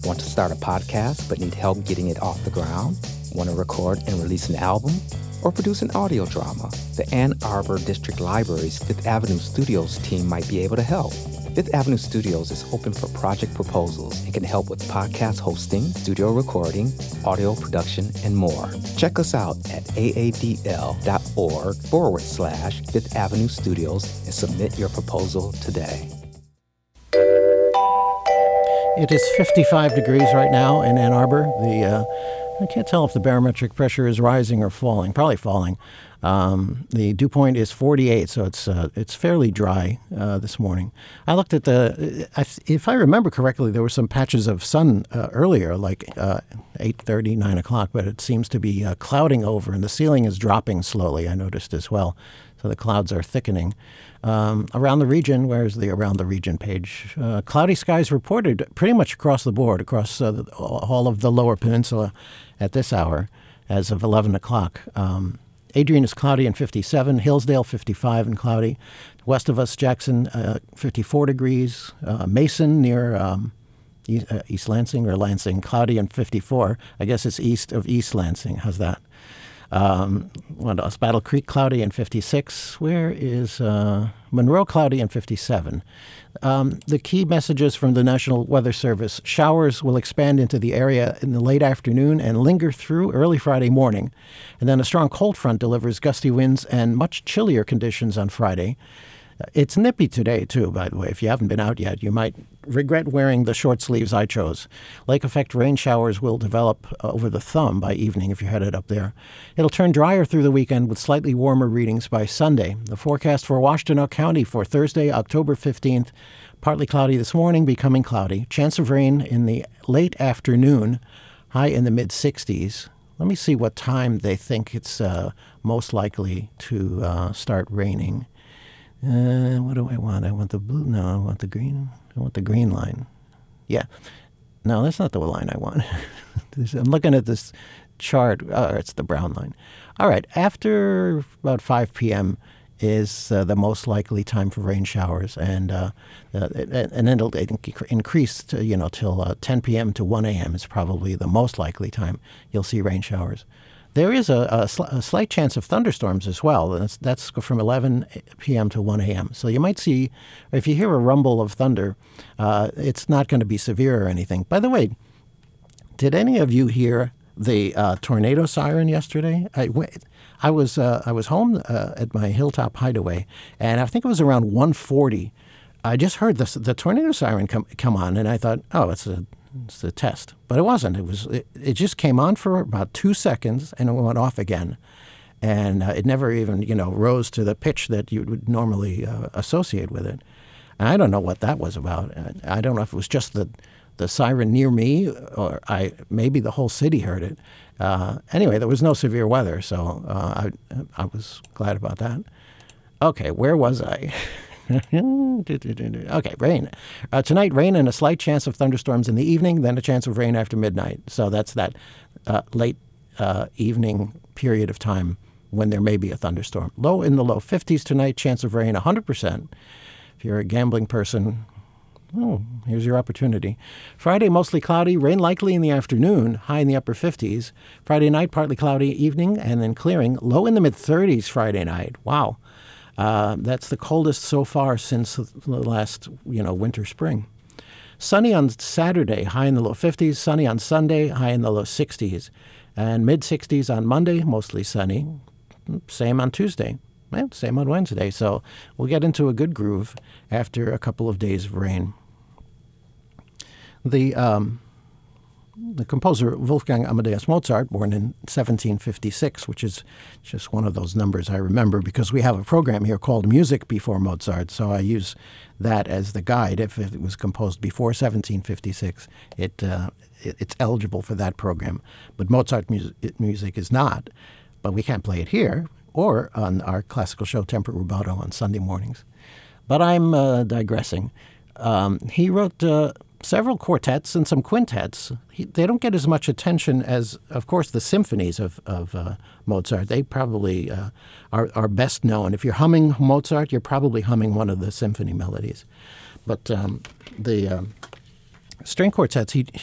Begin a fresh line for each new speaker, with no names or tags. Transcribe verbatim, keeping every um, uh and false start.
Want to start a podcast but need help getting it off the ground? Want to record and release an album? Or produce an audio drama? The Ann Arbor District Library's Fifth Avenue Studios team might be able to help. Fifth Avenue Studios is open for project proposals and can help with podcast hosting, studio recording, audio production, and more. Check us out at aadl.org forward slash Fifth Avenue Studios and submit your proposal today.
It is fifty-five degrees right now in Ann Arbor. The uh, I can't tell if the barometric pressure is rising or falling. Probably falling. Um, the dew point is forty-eight, so it's uh, it's fairly dry uh, this morning. I looked at the, I, if I remember correctly, there were some patches of sun uh, earlier, like uh, eight thirty, nine o'clock, but it seems to be uh, clouding over, and the ceiling is dropping slowly, I noticed as well. So the clouds are thickening. Um, around the region, where's the around the region page? Uh, cloudy skies reported pretty much across the board, across uh, the, all of the lower peninsula at this hour as of eleven o'clock. Um, Adrian is cloudy and fifty-seven, Hillsdale fifty-five and cloudy. West of us, Jackson, uh, fifty-four degrees. Uh, Mason near um, East, uh, East Lansing or Lansing, cloudy and fifty-four. I guess it's east of East Lansing. How's that? Um, what else? Battle Creek, cloudy and fifty-six. Where is uh, Monroe, cloudy and fifty-seven? Um, the key messages from the National Weather Service: showers will expand into the area in the late afternoon and linger through early Friday morning. And then a strong cold front delivers gusty winds and much chillier conditions on Friday. It's nippy today, too, by the way. If you haven't been out yet, you might regret wearing the short sleeves I chose. Lake effect rain showers will develop over the thumb by evening if you're headed up there. It'll turn drier through the weekend with slightly warmer readings by Sunday. The forecast for Washtenaw County for Thursday, October fifteenth, partly cloudy this morning, becoming cloudy. Chance of rain in the late afternoon, high in the mid-sixties. Let me see what time they think it's uh, most likely to uh, start raining. Uh, what do I want? I want the blue. No, I want the green. I want the green line. Yeah. No, that's not the line I want. I'm looking at this chart. Oh, it's the brown line. All right. After about five p.m. is uh, the most likely time for rain showers, and uh, uh, and then it'll increase to, you know, till uh, ten p.m. to one a.m. is probably the most likely time you'll see rain showers. There is a, a, sl- a slight chance of thunderstorms as well. That's, that's from eleven p.m. to one a.m. So you might see, if you hear a rumble of thunder, uh, it's not going to be severe or anything. By the way, did any of you hear the uh, tornado siren yesterday? I, I was uh, I was home uh, at my Hilltop Hideaway, and I think it was around one forty. I just heard the the tornado siren come come on, and I thought, oh, it's a It's the test, but it wasn't. It was. It, it just came on for about two seconds and it went off again, and uh, it never even, you know, rose to the pitch that you would normally uh, associate with it. And I don't know what that was about. I don't know if it was just the the siren near me, or I maybe the whole city heard it. Uh, anyway, there was no severe weather, so uh, I I was glad about that. Okay, where was I? Okay, rain. Uh, tonight, rain and a slight chance of thunderstorms in the evening, then a chance of rain after midnight. So that's that uh, late uh, evening period of time when there may be a thunderstorm. Low in the low fifties tonight, chance of rain one hundred percent. If you're a gambling person, oh, here's your opportunity. Friday, mostly cloudy, rain likely in the afternoon, high in the upper fifties. Friday night, partly cloudy evening, and then clearing. Low in the mid-thirties Friday night. Wow. Uh, that's the coldest so far since the last, you know, winter, spring. Sunny on Saturday, high in the low fifties. Sunny on Sunday, high in the low sixties. And mid-sixties on Monday, mostly sunny. Same on Tuesday. Well, same on Wednesday. So we'll get into a good groove after a couple of days of rain. The um, the composer Wolfgang Amadeus Mozart, born in seventeen fifty-six, which is just one of those numbers I remember because we have a program here called Music Before Mozart, so I use that as the guide. If it was composed before seventeen fifty-six, it, uh, it it's eligible for that program. But Mozart music, music is not, but we can't play it here or on our classical show Tempo Rubato on Sunday mornings. But I'm uh, digressing. Um, he wrote uh, several quartets and some quintets. He, they don't get as much attention as, of course, the symphonies of, of uh, Mozart. They probably uh, are, are best known. If you're humming Mozart, you're probably humming one of the symphony melodies. But um, the um, string quartets, he